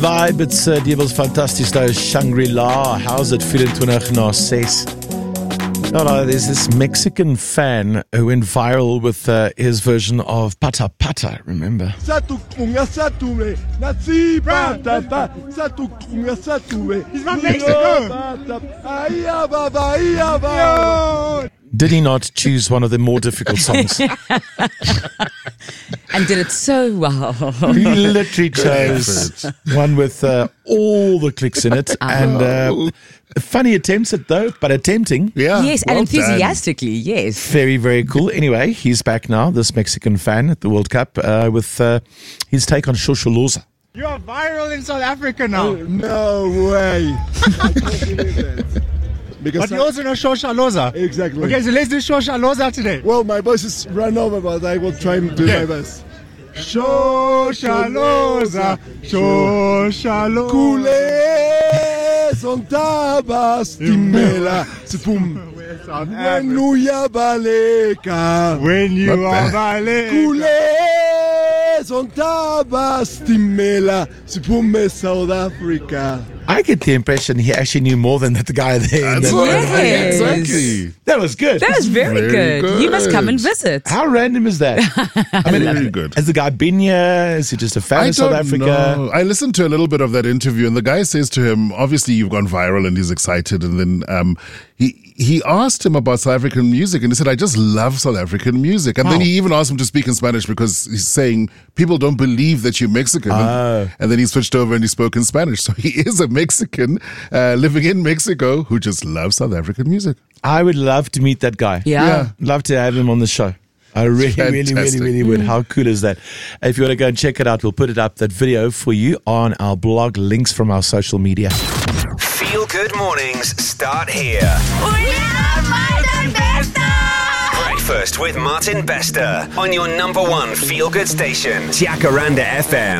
Vibe, it's Diebels fantastisch daar Shangri-La. How's it feeling 2006? No, there's this Mexican fan who went viral with his version of Pata Pata, remember? He's from Mexico. Did he not choose one of the more difficult songs? And did it so well. He literally chose one with all the clicks in it. And funny attempts at though, but attempting. Yeah. Yes, well and enthusiastically, done. yes. Very, very cool. Anyway, he's back now, this Mexican fan at the World Cup, with his take on Shosholoza. You are viral in South Africa now. No way. I can't believe it. Because But you also know Shoshaloza. Exactly. Okay, so let's do Shoshaloza today. Well, my voice is run over, but I will try and do my best. Shoshaloza, Shoshaloza. Kule son tabas timela sipum Nuya baleka. When you are violent. Kule son tabas timela sipum South Africa. I get the impression he actually knew more than that guy there. That's Yes. exactly. That was good. That was very Very good. You must come and good. visit. How random is that? I mean, Very good. Has the guy been here? Is he just a fan I of South don't Africa? know. I listened to a little bit of that interview, and the guy says to him, obviously you've gone viral, and he's excited. And then he asked him about South African music, and he said, I just love South African music. And then Wow. he even asked him to speak in Spanish because he's saying people don't believe that you're Mexican. And then he switched over and he spoke in Spanish. So he is a Mexican living in Mexico who just loves South African music. I would love to meet that guy. Yeah. Love to have him on the show. I really, really, really, Fantastic. really would. How cool is that? If you want to go and check it out, we'll put it up, that video for you on our blog, links from our social media. Feel Good Mornings start here. Breakfast with Martin Bester on your number one Feel Good station, Jacaranda FM.